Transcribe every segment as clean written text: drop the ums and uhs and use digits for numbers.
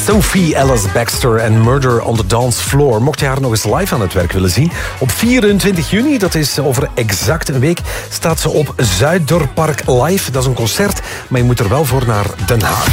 Sophie Ellis Baxter en Murder on the Dance Floor. Mocht je haar nog eens live aan het werk willen zien, op 24 juni, dat is over exact een week, staat ze op Zuiderpark Live. Dat is een concert, maar je moet er wel voor naar Den Haag.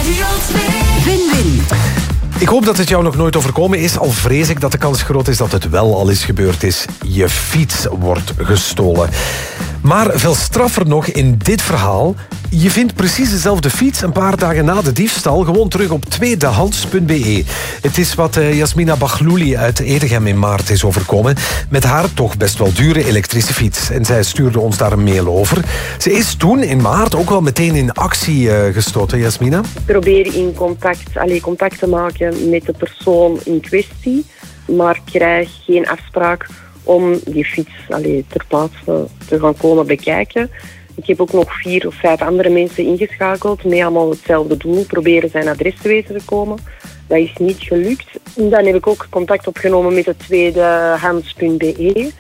Win-win. Ik hoop dat het jou nog nooit overkomen is, al vrees ik dat de kans groot is dat het wel al eens gebeurd is. Je fiets wordt gestolen. Maar veel straffer nog in dit verhaal. Je vindt precies dezelfde fiets een paar dagen na de diefstal gewoon terug op tweedehands.be. Het is wat Jasmina Baglouli uit Edegem in maart is overkomen met haar toch best wel dure elektrische fiets. En zij stuurde ons daar een mail over. Ze is toen in maart ook wel meteen in actie gestoten, Jasmina. Probeer in contact te maken met de persoon in kwestie, maar krijg geen afspraak om die fiets ter plaatse te gaan komen bekijken. Ik heb ook nog 4 of 5 andere mensen ingeschakeld met allemaal hetzelfde doel, proberen zijn adres te weten te komen. Dat is niet gelukt. Dan heb ik ook contact opgenomen met het tweedehands.be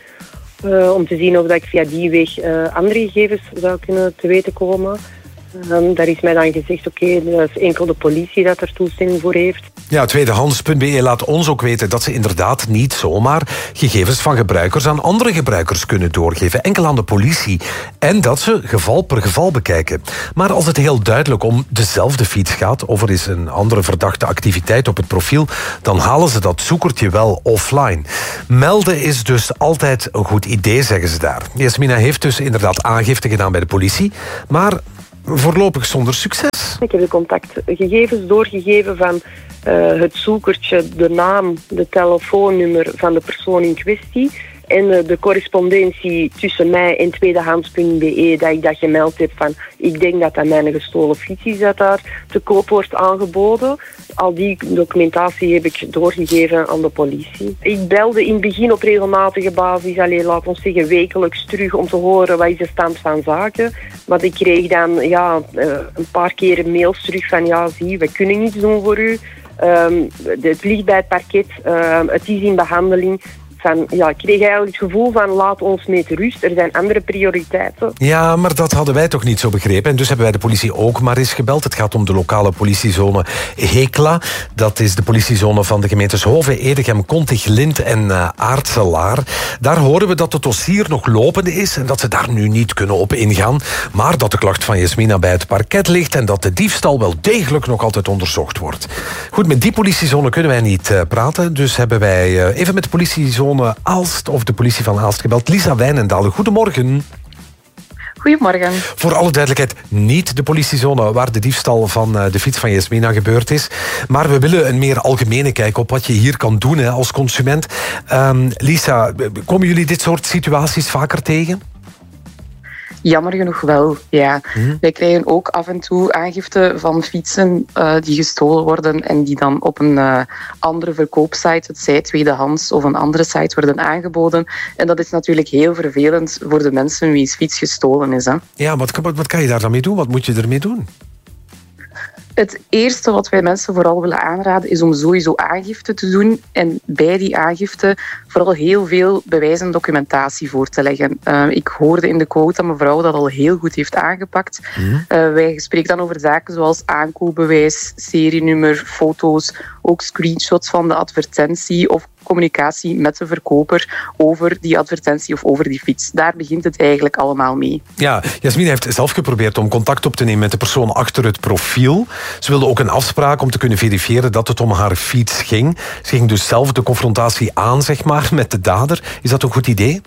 om te zien of dat ik via die weg andere gegevens zou kunnen te weten komen. Daar is mij dan gezegd, oké, dat is enkel de politie dat er toestemming voor heeft. Ja, tweedehands.be laat ons ook weten dat ze inderdaad niet zomaar gegevens van gebruikers aan andere gebruikers kunnen doorgeven, enkel aan de politie. En dat ze geval per geval bekijken. Maar als het heel duidelijk om dezelfde fiets gaat, of er is een andere verdachte activiteit op het profiel, dan halen ze dat zoekertje wel offline. Melden is dus altijd een goed idee, zeggen ze daar. Jasmina heeft dus inderdaad aangifte gedaan bij de politie, maar voorlopig zonder succes. Ik heb de contactgegevens doorgegeven van het zoekertje, de naam, de telefoonnummer van de persoon in kwestie en de correspondentie tussen mij en tweedehands.be dat ik dat gemeld heb van ik denk dat mijn gestolen fiets is dat daar te koop wordt aangeboden. Al die documentatie heb ik doorgegeven aan de politie. Ik belde in het begin op regelmatige basis, laat ons zeggen wekelijks terug om te horen wat is de stand van zaken. Want ik kreeg dan een paar keer mails terug van zie, we kunnen niets doen voor u. Het ligt bij het parket, het is in behandeling. Ik kreeg eigenlijk het gevoel van laat ons met rust, er zijn andere prioriteiten. Ja, maar dat hadden wij toch niet zo begrepen. En dus hebben wij de politie ook maar eens gebeld. Het gaat om de lokale politiezone Hekla. Dat is de politiezone van de gemeentes Hove, Edegem, Kontig, Lint en Aartselaar. Daar horen we dat het dossier nog lopende is en dat ze daar nu niet kunnen op ingaan. Maar dat de klacht van Jasmina bij het parket ligt en dat de diefstal wel degelijk nog altijd onderzocht wordt. Goed, met die politiezone kunnen wij niet praten. Dus hebben wij even met de politiezone Aalst of de politie van Aalst gebeld. Lisa Wijnendalen, goedemorgen. Goedemorgen. Voor alle duidelijkheid, niet de politiezone waar de diefstal van de fiets van Jasmina gebeurd is. Maar we willen een meer algemene kijk op wat je hier kan doen als consument. Lisa, komen jullie dit soort situaties vaker tegen? Jammer genoeg wel, ja. Wij krijgen ook af en toe aangifte van fietsen die gestolen worden en die dan op een andere verkoopsite, het zij tweedehands of een andere site, worden aangeboden. En dat is natuurlijk heel vervelend voor de mensen wie's fiets gestolen is. Hè. Ja, wat kan je daar dan mee doen? Wat moet je ermee doen? Het eerste wat wij mensen vooral willen aanraden is om sowieso aangifte te doen en bij die aangifte vooral heel veel bewijs en documentatie voor te leggen. Ik hoorde in de quote dat mevrouw dat al heel goed heeft aangepakt. Wij spreken dan over zaken zoals aankoopbewijs, serienummer, foto's, ook screenshots van de advertentie of communicatie met de verkoper over die advertentie of over die fiets. Daar begint het eigenlijk allemaal mee. Ja, Jasmina heeft zelf geprobeerd om contact op te nemen met de persoon achter het profiel. Ze wilde ook een afspraak om te kunnen verifiëren dat het om haar fiets ging. Ze ging dus zelf de confrontatie aan, zeg maar, met de dader. Is dat een goed idee?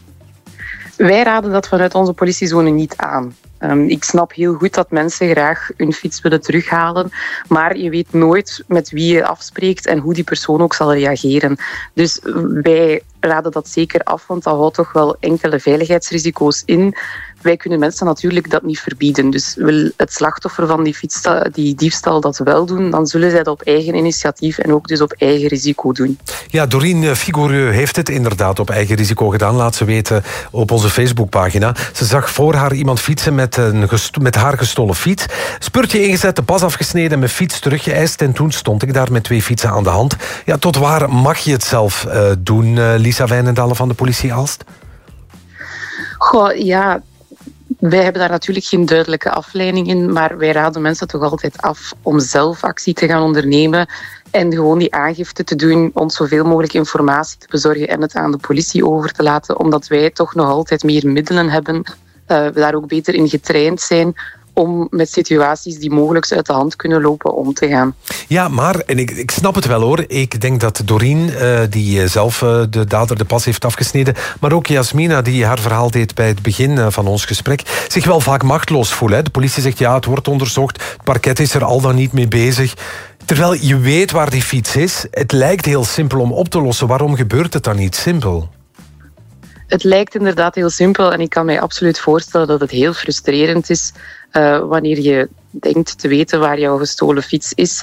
Wij raden dat vanuit onze politiezone niet aan. Ik snap heel goed dat mensen graag hun fiets willen terughalen, maar je weet nooit met wie je afspreekt en hoe die persoon ook zal reageren. Dus wij raden dat zeker af, want dat houdt toch wel enkele veiligheidsrisico's in. Wij kunnen mensen natuurlijk dat niet verbieden. Dus wil het slachtoffer van die diefstal dat wel doen, dan zullen zij dat op eigen initiatief en ook dus op eigen risico doen. Ja, Doreen Figureux heeft het inderdaad op eigen risico gedaan. Laat ze weten op onze Facebookpagina. Ze zag voor haar iemand fietsen met haar gestolen fiets. Spurtje ingezet, de pas afgesneden en mijn fiets teruggeëist. En toen stond ik daar met 2 fietsen aan de hand. Ja, tot waar mag je het zelf doen, Lisa Wijnendalen van de politie Aalst? Goh, ja. Wij hebben daar natuurlijk geen duidelijke afleiding in, maar wij raden mensen toch altijd af om zelf actie te gaan ondernemen en gewoon die aangifte te doen, ons zoveel mogelijk informatie te bezorgen en het aan de politie over te laten, omdat wij toch nog altijd meer middelen hebben, we daar ook beter in getraind zijn om met situaties die mogelijk uit de hand kunnen lopen om te gaan. Ja, maar, en ik snap het wel hoor, ik denk dat Doreen, die zelf de dader de pas heeft afgesneden, maar ook Jasmina, die haar verhaal deed bij het begin van ons gesprek, zich wel vaak machteloos voelen. Hè? De politie zegt ja, het wordt onderzocht, het parket is er al dan niet mee bezig. Terwijl je weet waar die fiets is, het lijkt heel simpel om op te lossen. Waarom gebeurt het dan niet simpel? Het lijkt inderdaad heel simpel en ik kan mij absoluut voorstellen dat het heel frustrerend is wanneer je denkt te weten waar jouw gestolen fiets is.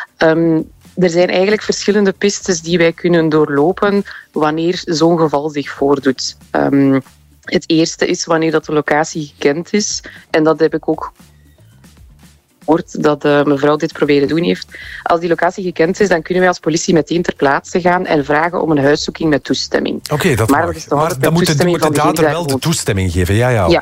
Er zijn eigenlijk verschillende pistes die wij kunnen doorlopen wanneer zo'n geval zich voordoet. Het eerste is wanneer dat de locatie gekend is. En dat heb ik ook gehoord dat mevrouw dit proberen doen heeft. Als die locatie gekend is, dan kunnen wij als politie meteen ter plaatse gaan en vragen om een huiszoeking met toestemming. Oké, dat mag. Maar dan moet de dader wel de toestemming geven.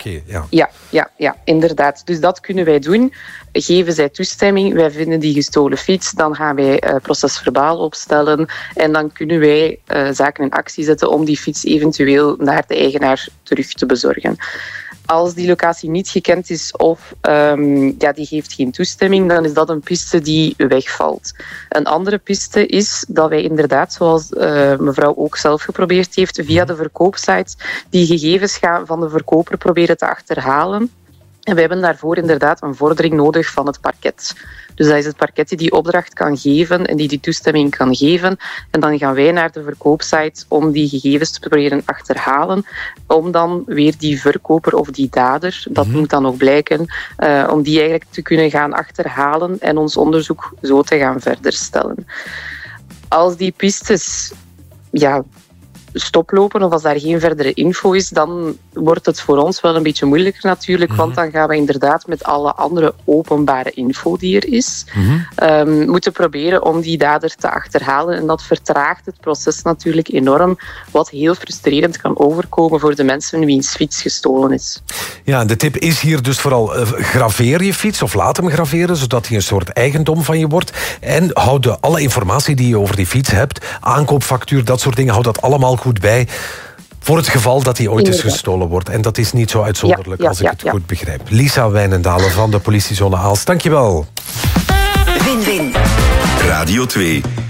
Ja, inderdaad. Dus dat kunnen wij doen. Geven zij toestemming, wij vinden die gestolen fiets, dan gaan wij procesverbaal opstellen en dan kunnen wij zaken in actie zetten om die fiets eventueel naar de eigenaar terug te bezorgen. Als die locatie niet gekend is of die geeft geen toestemming, dan is dat een piste die wegvalt. Een andere piste is dat wij inderdaad, zoals mevrouw ook zelf geprobeerd heeft, via de verkoopsites die gegevens van de verkoper proberen te achterhalen. En we hebben daarvoor inderdaad een vordering nodig van het parket. Dus dat is het parket die die opdracht kan geven en die toestemming kan geven. En dan gaan wij naar de verkoopsite om die gegevens te proberen achterhalen. Om dan weer die verkoper of die dader, dat moet dan nog blijken, om die eigenlijk te kunnen gaan achterhalen en ons onderzoek zo te gaan verder stellen. Als die pistes stoplopen of als daar geen verdere info is, dan wordt het voor ons wel een beetje moeilijker natuurlijk, want dan gaan we inderdaad met alle andere openbare info die er is, moeten proberen om die dader te achterhalen en dat vertraagt het proces natuurlijk enorm, wat heel frustrerend kan overkomen voor de mensen wiens fiets gestolen is. Ja, de tip is hier dus vooral graveer je fiets of laat hem graveren, zodat hij een soort eigendom van je wordt en houd alle informatie die je over die fiets hebt, aankoopfactuur, dat soort dingen, houd dat allemaal goed bij voor het geval dat hij ooit is gestolen wordt. En dat is niet zo uitzonderlijk als ik het goed begrijp. Lisa Wijnendalen van de politiezone Aalst. Dankjewel. Win-win. Radio 2.